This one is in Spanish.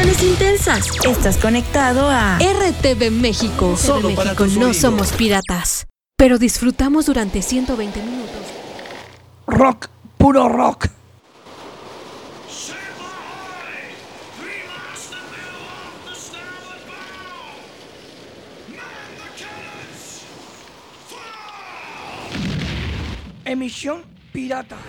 emociones intensas. Estás conectado a RTV México. Solo para tus No oídos. somos piratas, pero disfrutamos durante 120 minutos. Rock, puro rock. Emisión pirata.